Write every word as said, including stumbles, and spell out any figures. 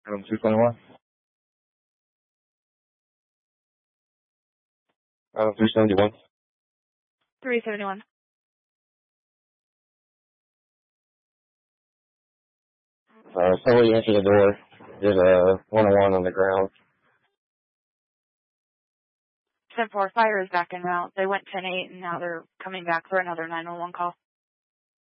Adam two twenty-one. Adam three seventy-one. three seventy-one. Uh, somebody answered the door. Did a one-on-one on the ground. ten four, fire is back en route. They went ten eight and now they're coming back for another nine one one call.